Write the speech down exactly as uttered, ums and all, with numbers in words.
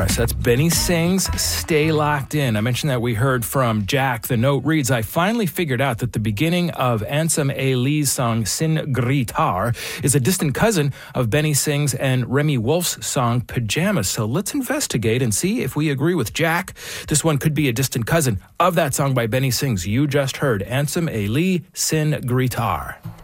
Morris. That's Benny Singh's Stay Locked In. I mentioned that we heard from Jack. The note reads, I finally figured out that the beginning of Ansem A. Lee's song Sin Gritar is a distant cousin of Benny Singh's and Remy Wolf's song Pajamas. So let's investigate and see if we agree with Jack. This one could be a distant cousin of that song by Benny Singh's you just heard, Ansem A. Lee, Sin Gritar.